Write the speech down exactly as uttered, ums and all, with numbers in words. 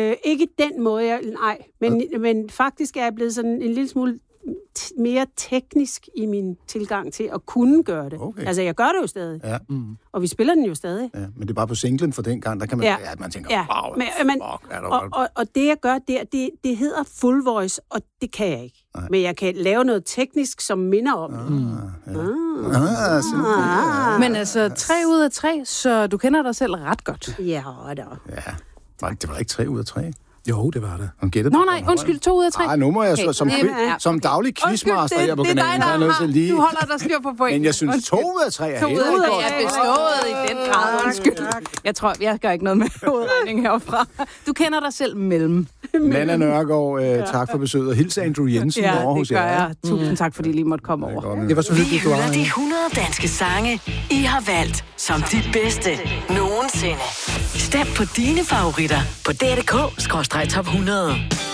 Øh, ikke den måde, jeg... Nej, men, ja. men faktisk er jeg blevet sådan en lille smule t- mere teknisk i min tilgang til at kunne gøre det. Okay. Altså, jeg gør det jo stadig. Ja. Mm. Og vi spiller den jo stadig. Ja, men det er bare på singlen for den gang, der kan man... Ja, ja man tænker, ja. wow, men, men, fuck, er der og, og, og det, jeg gør der, det, det hedder full voice, og det kan jeg ikke. Nej. Men jeg kan lave noget teknisk, som minder om det. Ah, ja. ah. Ah, ah. Men altså, tre ud af tre, så du kender dig selv ret godt. Ja, da. Ja, det var ikke tre ud af tre. Jo, det var det. Hun gættede Nå nej, undskyld, to ud af tre. Nej, nu må jeg okay. som, okay. som okay. daglig quizmaster her på det, kanalen. Det er dig, der har, lige... du holder dig styr på point. Men jeg synes, to ud af tre er helt godt. godt. Jeg er bestået i den grad, undskyld. Jeg tror, jeg gør ikke noget med udregning herfra. Du kender dig selv mellem. Nanna Nørgaard, øh, tak for besøget. Hils Andrew Jensen ja, over hos jer. Ja, det gør jeg. Tusind tak, fordi I lige måtte komme over. Det var så hyggeligt, du var. Vi hylder de hundrede danske sange, I har valgt som de bedste nogensinde. Stem på dine favoritter på d r punktum d k skråstreg top hundrede.